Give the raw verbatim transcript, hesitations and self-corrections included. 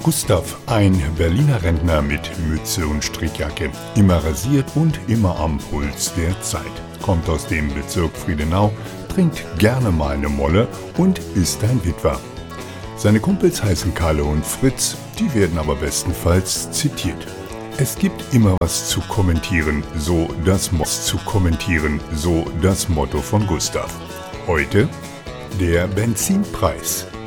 Gustav, ein Berliner Rentner mit Mütze und Strickjacke, immer rasiert und immer am Puls der Zeit. Kommt aus dem Bezirk Friedenau, trinkt gerne mal eine Molle und ist ein Witwer. Seine Kumpels heißen Kalle und Fritz, die werden aber bestenfalls zitiert. Es gibt immer was zu kommentieren, so das Mo- zu kommentieren, so das Motto von Gustav. Heute der Benzinpreis.